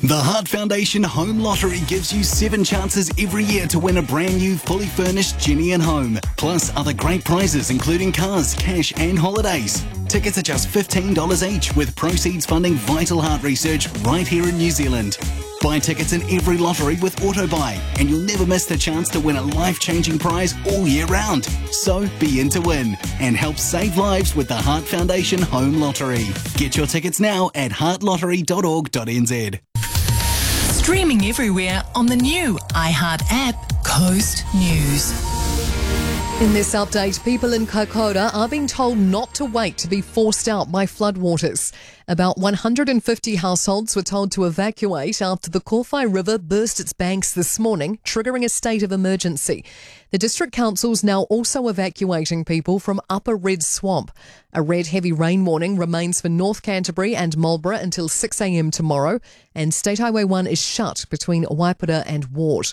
The Heart Foundation Home Lottery gives you 7 chances every year to win a brand new, fully furnished Genie and Home. Plus other great prizes including cars, cash and holidays. Tickets are just $15 each, with proceeds funding vital heart research right here in New Zealand. Buy tickets in every lottery with AutoBuy, and you'll never miss the chance to win a life-changing prize all year round. So be in to win and help save lives with the Heart Foundation Home Lottery. Get your tickets now at heartlottery.org.nz. Streaming everywhere on the new iHeart app, Coast News. In this update, people in Kaikoura are being told not to wait to be forced out by floodwaters. About 150 households were told to evacuate after the Kowhai River burst its banks this morning, triggering a state of emergency. The District Council's now also evacuating people from Upper Red Swamp. A red heavy rain warning remains for North Canterbury and Marlborough until 6 a.m. tomorrow, and State Highway 1 is shut between Waipara and Ward.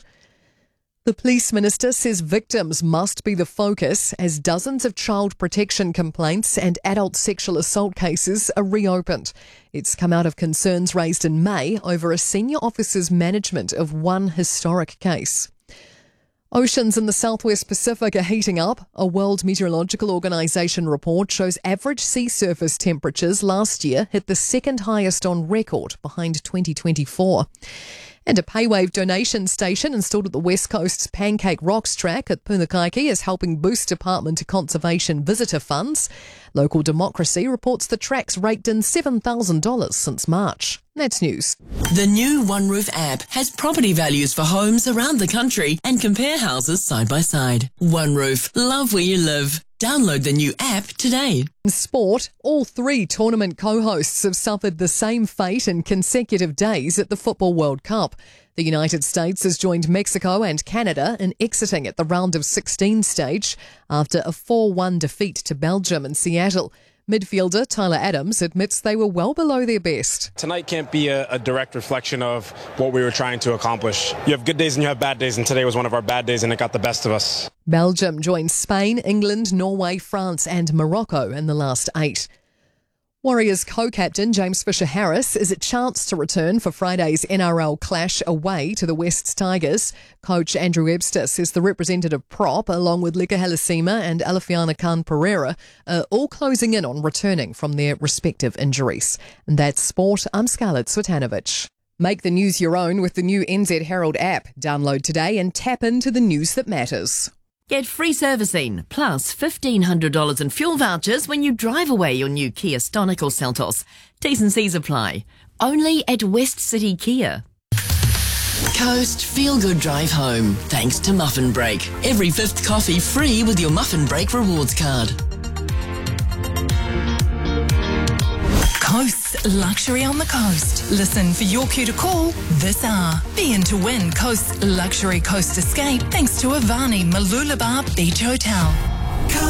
The Police Minister says victims must be the focus as dozens of child protection complaints and adult sexual assault cases are reopened. It's come out of concerns raised in May over a senior officer's management of one historic case. Oceans in the southwest Pacific are heating up. A World Meteorological Organization report shows average sea surface temperatures last year hit the second highest on record, behind 2024. And a PayWave donation station installed at the West Coast's Pancake Rocks track at Punakaiki is helping boost Department of Conservation visitor funds. Local Democracy reports the track's raked in $7,000 since March. That's news. The new OneRoof app has property values for homes around the country and compare houses side by side. OneRoof, love where you live. Download the new app today. In sport, all 3 tournament co-hosts have suffered the same fate in consecutive days at the Football World Cup. The United States has joined Mexico and Canada in exiting at the round of 16 stage after a 4-1 defeat to Belgium in Seattle. Midfielder Tyler Adams admits they were well below their best. Tonight can't be a direct reflection of what we were trying to accomplish. You have good days and you have bad days, and today was one of our bad days and it got the best of us. Belgium joined Spain, England, Norway, France and Morocco in the last 8. Warriors co-captain James Fisher-Harris is a chance to return for Friday's NRL clash away to the Wests Tigers. Coach Andrew Webster says the representative prop, along with Leka Halasima and Alefiana Khan Pereira, are all closing in on returning from their respective injuries. And that's sport. I'm Scarlett Swetanovic. Make the news your own with the new NZ Herald app. Download today and tap into the news that matters. Get free servicing, plus $1,500 in fuel vouchers when you drive away your new Kia Stonic or Seltos. T's and C's apply. Only at West City Kia. Coast Feel Good Drive Home, thanks to Muffin Break. Every 5th coffee free with your Muffin Break rewards card. Coast's Luxury on the Coast. Listen for your cue to call this hour. Be in to win Coast's Luxury Coast Escape thanks to Avani Malulabar Beach Hotel.